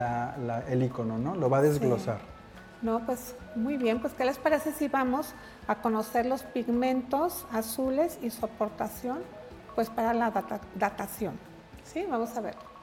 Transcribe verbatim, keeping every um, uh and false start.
la, la, el icono, ¿no? Lo va a desglosar. Sí. No, pues muy bien, pues ¿qué les parece si vamos a conocer los pigmentos azules y su aportación pues para la data, datación? Sí, vamos a ver.